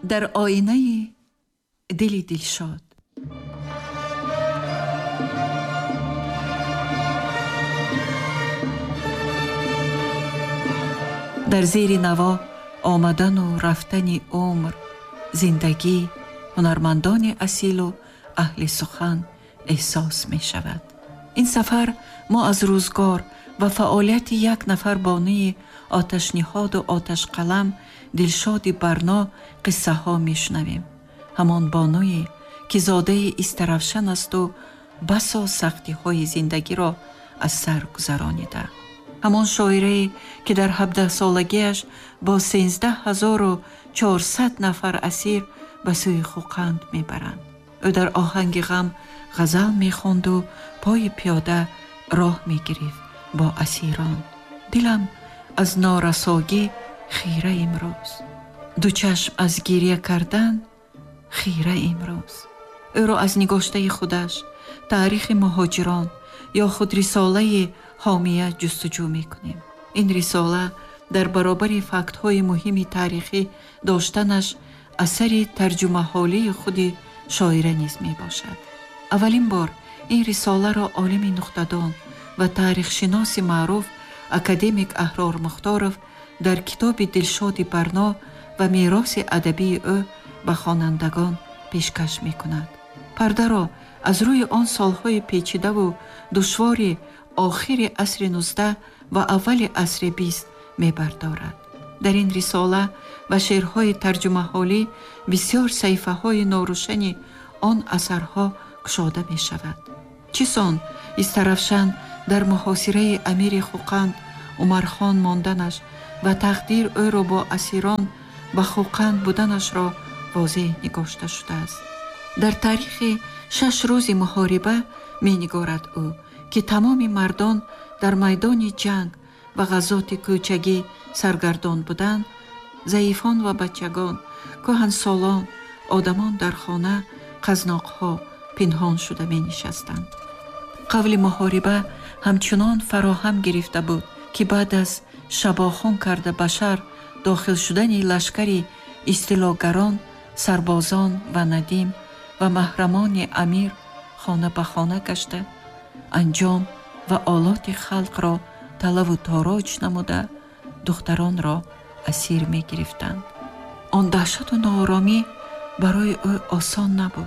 در آینه دلی دلشاد. در زیر نوا آمدن و رفتن عمر، زندگی، هنرمندان اصیل و اهل سخن احساس می شود. این سفر ما از روزگار و فعالیت یک نفر بانی آتش نهاد و آتش قلم دلشاد برنا قصه ها می شنویم. همان بانوی که زاده استرفشن است و بسا سختی های زندگی را از سر گذرانیده. همان شاعره که در 17 سالگیش با 13,400 نفر اسیر به سوی خوقند می برند. او در آهنگ غم غزل می خواند و پای پیاده راه می گرفت با اسیران. دلم از نارساگی خیره امروز، دو چشم از گریه کردن خیره امروز. او را از نگاشته خودش تاریخ مهاجران یا خود رساله حامیه جستجو می کنیم. این رساله در برابر فکت های مهم تاریخی داشتنش اثر ترجمه حالی خود شاعره نیز می باشد. اولین بار این رساله را عالم نقطه‌دان و تاریخ شناس معروف اکادمیک احرار مختارов در کتاب دلشاد برنا و میراث ادبی او به خوانندگان پیشکش می کند. پرده را از روی آن سالهای پیچیده و دشوار آخر عصر 19 و اول عصر 20 می بردارد. در این رساله و شعرهای ترجمه حالی بسیار صحیفه های ناروشن آن اثرها گشاده می شود. چیسان استرفشن در محاصره امیر خوقند عمرخان ماندنش و تقدیر او را با اسیران و خوقند بودنش را واضح نگاشته شده است. در تاریخ 6 روز محاربه می نگارد او که تمام مردان در میدان جنگ و غزات کوچگی سرگردان بودند. ضعیفان و بچگان، کهنسالان، آدمان در خانه قزناقها پنهان شده می نشستند. قبل محاربه همچنان فراهم گرفته بود که بعد از شباخون کرده بشر داخل شدن لشکری استیلاگران، سربازان و ندیم و محرمان امیر خانه به خانه گشته انجام و آلات خلق را طلب و تاراج نموده دختران را اسیر می گرفتند. آن دهشت و ناآرامی برای او آسان نبود.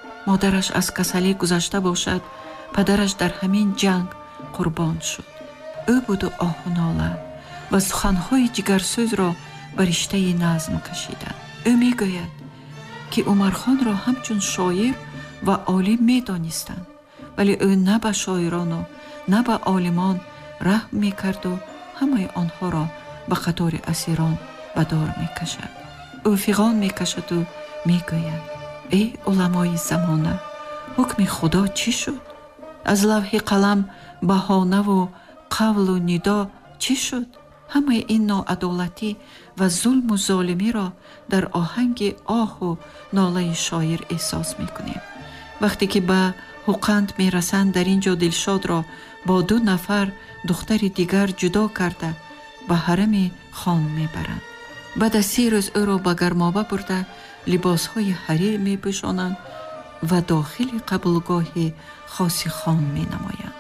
مادرش از کسلی گذشته باشد، پدرش در همین جنگ قربان شد. او بود و آه و ناله و سخنهای جگرسوز را بر رشته نظم کشیده. او می گوید که عمرخان را همچون شاعر و عالم می دانستند، ولی او نه به شاعران و نه به عالمان رحم می کرد و همه آنها را به قطار اسیران به دار می کشد. او فیغان می کشد و می گوید ای علمای زمانه، حکم خدا چی شد؟ از لوح قلم بهانه و قول و ندا چی شد؟ همه این ناعدالتی و ظلم و ظالمی را در آهنگ آه و ناله شاعر احساس می کنیم. وقتی که به خوقند می رسند در اینجا دلشاد را با 2 نفر دختر دیگر جدا کرده به حرم خان می برند. بعد از 30 روز او را به گرمابه برده لباس های حریر می پوشانند و داخل قبولگاه خاص خان می نمایند.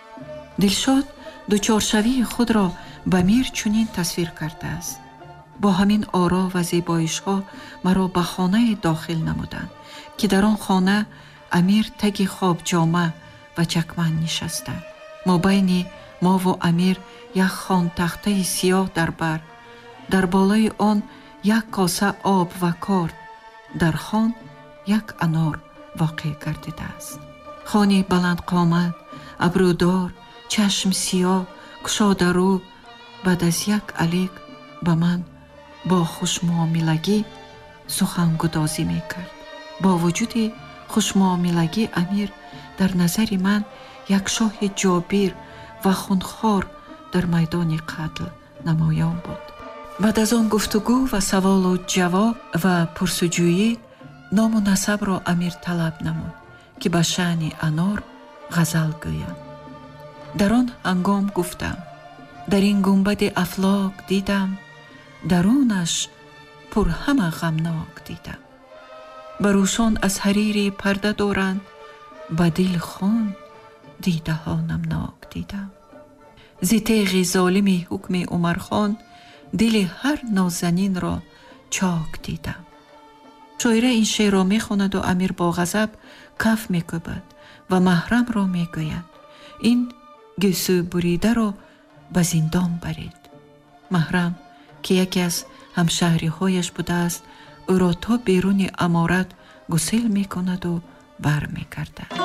دلشاد دوچارشوی خود را به میر چنین تصویر کرده است: با همین آرا و زیبایش ها مرا به خانه داخل نمودند که در آن خانه امیر تگ خواب جامه و چکمن نشسته. ما بین ما و امیر یک خان تخته سیاه در بر، در بالای آن یک کاسه آب و کارد، در خان یک انار واقع گردیده است. خانی بلند قامت، ابرودار، چشم سیاه، کشاده رو، بعد از یک علیک به من با خوشمعاملگی سخن گدازی می کرد. با وجود خوشمعاملگی امیر در نظر من یک شاه جابیر و خونخوار در میدان قتل نمایان بود. بعد از آن گفتگو و سوال و جواب و پرسجویی نام و نسب را امیر طلب نمود که به شأن انار غزل گویم. در آن هنگام گفتم: در این گنبد افلاک دیدم درونش пур ҳама ғамнок дидам. барӯшон аз ҳарири парда доранд, ба дил хун дидаҳо намнок дидам. зи теғи золими ҳукми Умархон дили ҳар нозанинро чок дидам. шоира ин шеърро мехонаду амир бо ғазаб каф мекӯбад ва маҳрамро мегӯяд: ин гӯсу буридаро ба зиндон баред. маҳрам ки яке аз ҳамшаҳриҳояш будааст, ӯро то беруни аморат гусел мекунаду бар мегардад.